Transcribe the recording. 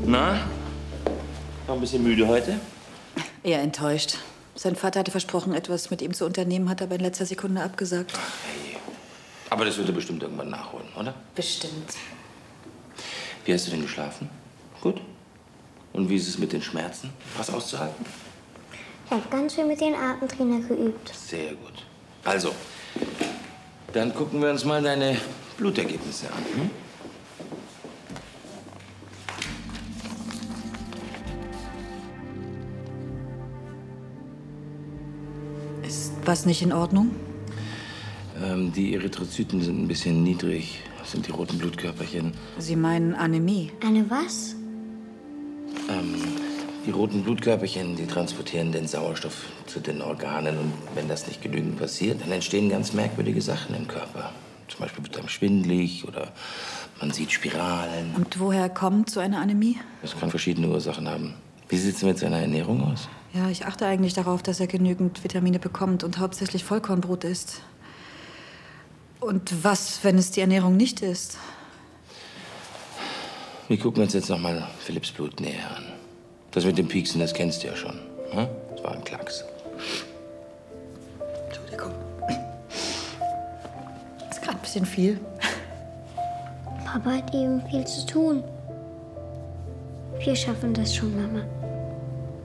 Na? Noch ein bisschen müde heute? Eher enttäuscht. Sein Vater hatte versprochen, etwas mit ihm zu unternehmen, hat aber in letzter Sekunde abgesagt. Ach, hey. Aber das wird er bestimmt irgendwann nachholen, oder? Bestimmt. Wie hast du denn geschlafen? Gut? Und wie ist es mit den Schmerzen? Was auszuhalten? Ich habe ganz viel mit den Atemtrainer geübt. Sehr gut. Also, dann gucken wir uns mal deine Blutergebnisse an. Hm? Ist was nicht in Ordnung? Die Erythrozyten sind ein bisschen niedrig. Das sind die roten Blutkörperchen. Sie meinen Anämie? Eine was? Die roten Blutkörperchen, die transportieren den Sauerstoff zu den Organen. Und wenn das nicht genügend passiert, dann entstehen ganz merkwürdige Sachen im Körper. Zum Beispiel wird einem schwindelig oder man sieht Spiralen. Und woher kommt so eine Anämie? Das kann verschiedene Ursachen haben. Wie sieht es mit seiner Ernährung aus? Ja, ich achte eigentlich darauf, dass er genügend Vitamine bekommt und hauptsächlich Vollkornbrot isst. Und was, wenn es die Ernährung nicht ist? Wir gucken uns jetzt noch mal Philipps Blut näher an. Das mit dem Pieksen, das kennst du ja schon. Hm? Das war ein Klacks. Entschuldigung. Ist gerade ein bisschen viel. Papa hat eben viel zu tun. Wir schaffen das schon, Mama.